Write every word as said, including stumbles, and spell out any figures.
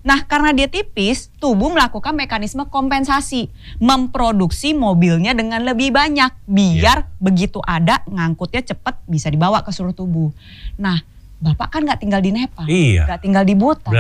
Nah karena dia tipis, tubuh melakukan mekanisme kompensasi. Memproduksi mobilnya dengan lebih banyak. Biar yeah. begitu ada ngangkutnya cepet bisa dibawa ke seluruh tubuh. Nah Bapak kan gak tinggal di Nepal, iya. gak tinggal di Bhutan.